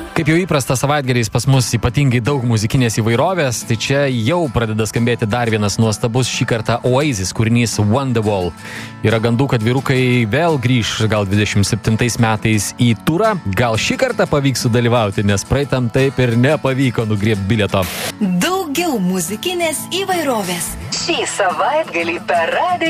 Kaip jau įprasta savaitgaliais pas mus ypatingai daug muzikinės įvairovės, tai čia jau pradeda skambėti dar vienas nuostabus šį kartą Oasis kūrinys Wonderwall. Yra gandų, kad vyrukai vėl grįš gal 27 metais į turą. Gal šį kartą pavyks sudalyvauti, nes praeitam taip ir nepavyko nugriebti bilieto. Daugiau muzikinės įvairovės šį savaitgalį per radiją.